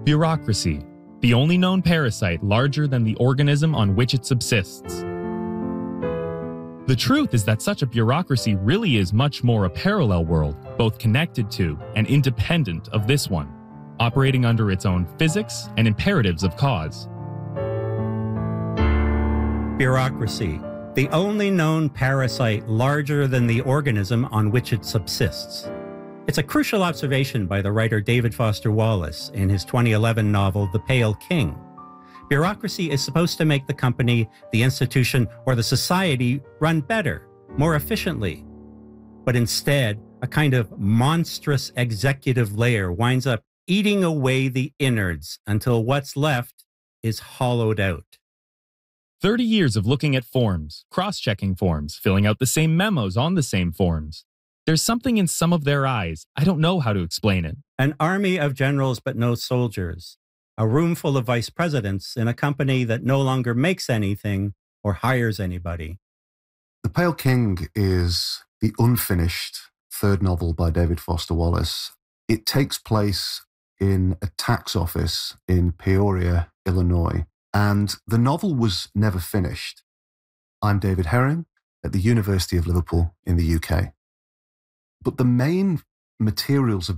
Bureaucracy, the only known parasite larger than the organism on which it subsists. The truth is that such a bureaucracy really is much more a parallel world, both connected to and independent of this one, operating under its own physics and imperatives of cause. Bureaucracy, the only known parasite larger than the organism on which it subsists. It's a crucial observation by the writer David Foster Wallace in his 2011 novel, The Pale King. Bureaucracy is supposed to make the company, the institution, or the society run better, more efficiently. But instead, a kind of monstrous executive layer winds up eating away the innards until what's left is hollowed out. 30 years of looking at forms, cross-checking forms, filling out the same memos on the same forms. There's something in some of their eyes. I don't know how to explain it. An army of generals but no soldiers. A room full of vice presidents in a company that no longer makes anything or hires anybody. The Pale King is the unfinished third novel by David Foster Wallace. It takes place in a tax office in Peoria, Illinois, and the novel was never finished. I'm David Herring at the University of Liverpool in the UK. But the main materials of